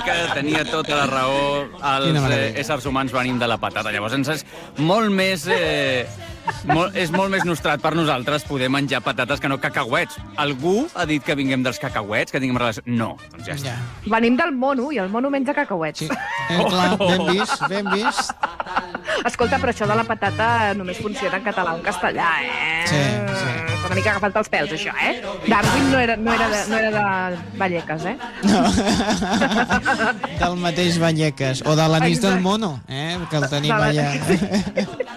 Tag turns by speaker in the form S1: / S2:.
S1: que tenia tota la raó. Els éssers humans venim de la patata. Llavors és molt més... és molt més nostrat per nosaltres poder menjar patates que no cacauets. Algú ha dit que vinguem dels cacauets, que tinguem relació... No, doncs ja està.
S2: Venim del mono, i el mono menja cacauets.
S3: Sí. Clar, ben vist.
S2: Escolta, però això de la patata només funciona en català o en castellà,
S3: Sí.
S2: Una mica agafat pels pèls, això, Darwin no era de Vallecas,
S3: No. Del mateix Vallecas. O de l'anís del mono, que el tenim allà.